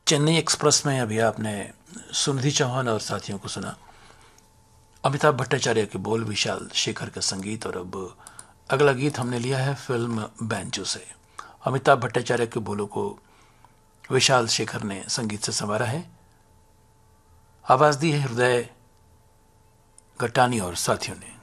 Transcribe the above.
Chennai express में अभी आपने सुनिधि चौहान और साथियों को सुना। अमिताभ भट्टाचार्य के बोल, विशाल शेखर का संगीत। और अब अगला गीत हमने लिया है फिल्म बैंजो से। अमिताभ भट्टाचार्य के बोलों को विशाल शेखर ने संगीत से संवारा है। आवाज दी है हृदय गटानी और साथियों ने।